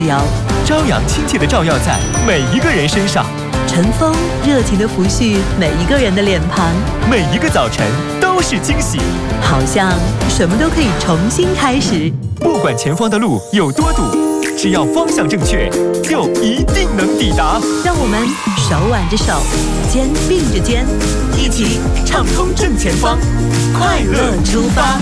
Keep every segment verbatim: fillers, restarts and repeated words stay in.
摇， 朝阳亲切的照耀在每一个人身上， 晨风热情的拂去每一个人的脸庞， 每一个早晨都是惊喜， 好像什么都可以重新开始。 不管前方的路有多堵，只要方向正确，就一定能抵达。 让我们手挽着手，肩并着肩， 一起畅通正前方，快乐出发。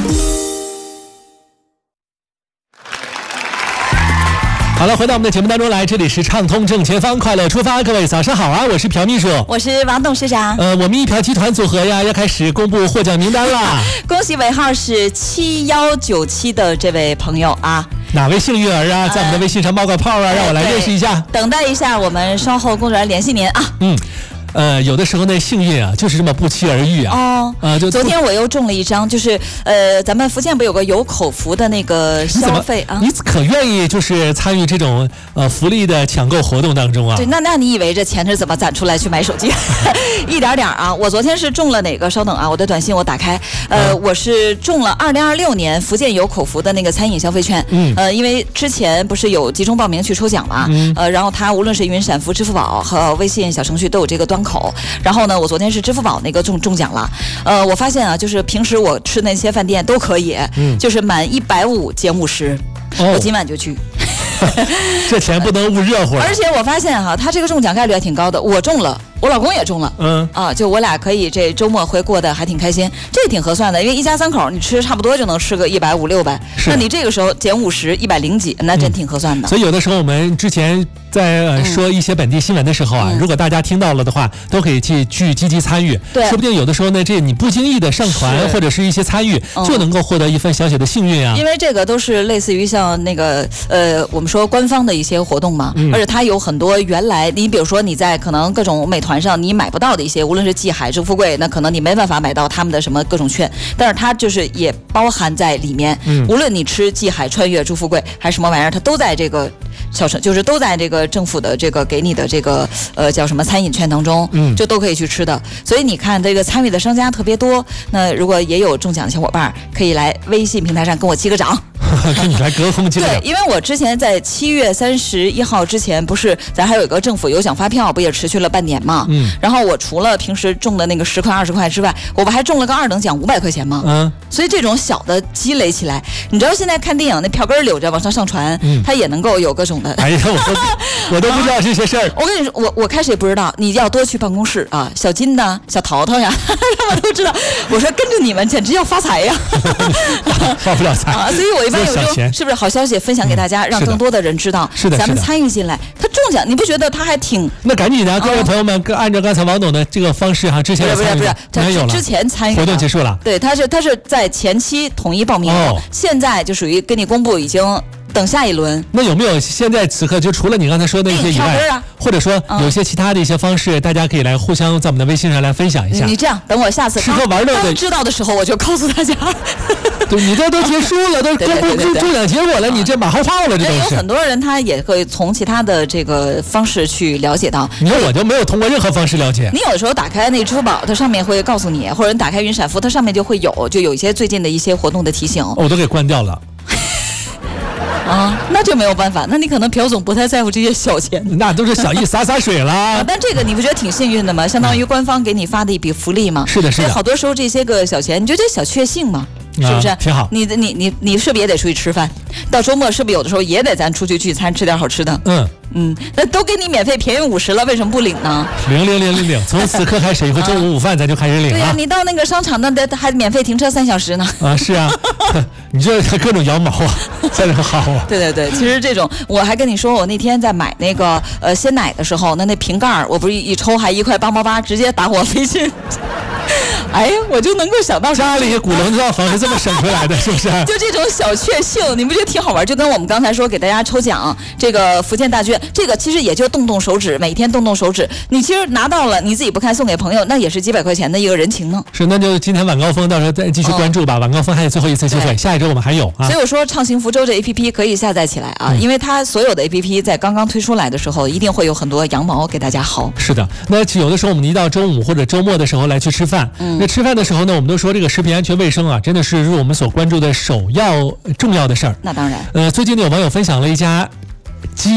好了，回到我们的节目当中来，这里是畅通正前方，快乐出发。各位早上好啊，我是朴秘书， 我是王董事长。 呃，我们一朴集团组合呀，要开始公布获奖名单啦。 恭喜尾号是七一九七的这位朋友啊。 哪位幸运儿啊？在我们的微信上冒个泡啊，呃、让我来认识一下。 等待一下，我们稍后工作人员联系您啊。 嗯。呃，有的时候那幸运啊，就是这么不期而遇啊。 哦， 呃，就昨天我又中了一张，就是呃，咱们福建不有个有口福的那个消费啊？ 你可愿意就是参与这种呃福利的抢购活动当中啊？ 对，那那你以为这钱是怎么攒出来去买手机？一点点啊！我昨天是中了哪个？稍等啊，我的短信我打开，呃，嗯、我是中了二零二六年福建有口福的那个餐饮消费券。嗯。呃，因为之前不是有集中报名去抽奖嘛，嗯、呃，然后它无论是云闪付、支付宝和微信小程序都有这个端口，然后呢，我昨天是支付宝那个中中奖了，呃，我发现啊，就是平时我吃那些饭店都可以，嗯，就是满一百五减五十，我今晚就去。 这钱不能捂热乎。 而且我发现哈、啊，他这个中奖概率还挺高的，我中了。我老公也中了，嗯啊，就我俩可以这周末会过得还挺开心，这挺合算的，因为一家三口你吃差不多就能吃个一百五六百，那你这个时候减五十一百零几，那真挺合算的、 嗯。所以有的时候我们之前在、呃、说一些本地新闻的时候啊、嗯，如果大家听到了的话，都可以去去积极参与， 对， 说不定有的时候呢，这你不经意的上传或者是一些参与，嗯、就能够获得一份小小的幸运啊。 因为这个都是类似于像那个呃，我们说官方的一些活动嘛，嗯、而且它有很多原来你比如说你在可能各种美团上你买不到的一些，无论是季海、支付贵，那可能你没办法买到他们的什么各种券，但是它就是也包含在里面。嗯，无论你吃季海、穿越、支付贵还是什么玩意儿，它都在这个小城，就是都在这个政府的这个给你的这个呃叫什么餐饮券当中，嗯，就都可以去吃的。所以你看这个参与的商家特别多，那如果也有中奖的小伙伴，可以来微信平台上跟我击个掌。 跟你来隔空击掌。 对，因为我之前在七月三十一号之前，不是咱还有一个政府有奖发票，不也持续了半年嘛？嗯。然后我除了平时中的那个十块、二十块之外，我不还中了个二等奖五百块钱吗？嗯。所以这种小的积累起来，你知道现在看电影那票根留着往上上传，嗯，它也能够有各种的。 哎呀，我都我都不知道这些事儿。 我跟你说，我我开始也不知道，你要多去办公室啊，小金呐、小淘淘呀，他们都知道。我说跟着你们简直要发财呀！ 发不了财啊，所以我一般有时候是不是好消息分享给大家，嗯、让更多的人知道， 是的， 咱们参与进来。他中奖，你不觉得他还挺？ 那赶紧的，各位朋友们，按照刚才王董的这个方式哈，之前不是不是不是， 没有了， 之前参与活动结束了。 对，他是他是在前期统一报名，哦、现在就属于跟你公布已经。等下一轮， 那有没有现在此刻就除了你刚才说的那些以外， 啊、 或者说有些其他的一些方式，嗯、大家可以来互相在我们的微信上来分享一下。 你这样，等我下次吃喝玩乐的知道的时候，我就告诉大家。 对，你这都结束了，都公布中奖结果了，你这马后炮了，这都是。 有很多人他也会从其他的这个方式去了解到。 你看我就没有通过任何方式了解。 你有的时候打开那支付宝，它上面会告诉你，或者你打开云闪付，它上面就会有，就有一些最近的一些活动的提醒。 我都给关掉了。 啊，那就没有办法，那你可能朴总不太在乎这些小钱， 那都是小意洒洒水了、 啊。但这个你不觉得挺幸运的吗？相当于官方给你发的一笔福利吗？ 是的，是的。 好多时候这些个小钱，你觉得小确幸吗？是不是、 啊、挺好？ 你你你你是不是也得出去吃饭？到周末是不是有的时候也得咱出去聚餐吃点好吃的？嗯嗯，那都给你免费便宜五十了，为什么不领呢？ 领领领领领，从此刻开始以后中午午饭咱就开始领了。 对呀、啊，你到那个商场那得还免费停车三小时呢。 啊，是啊，你这各种羊毛啊，在这好啊。 对对对，其实这种我还跟你说，我那天在买那个呃鲜奶的时候，那那瓶盖我不是一抽还一块八毛八，直接打我微信。哎，我就能够想到家里古龙造房是这么省出来的，是不是？ 就这种小确幸，你不觉得挺好玩？就跟我们刚才说给大家抽奖，这个福建大券，这个其实也就动动手指，每天动动手指，你其实拿到了，你自己不看送给朋友，那也是几百块钱的一个人情呢。 是，那就今天晚高峰，到时候再继续关注吧。嗯、晚高峰还有最后一次机会，下一周我们还有啊。 所以我说畅行福州这 A P P 可以下载起来啊，嗯、因为它所有的 A P P 在刚刚推出来的时候，一定会有很多羊毛给大家薅。 是的，那有的时候我们一到周五或者周末的时候来去吃饭，嗯、那吃饭的时候呢，我们都说这个食品安全卫生啊，真的是我们所关注的首要重要的事儿。 那当然。 呃，最近呢有网友分享了一家鸡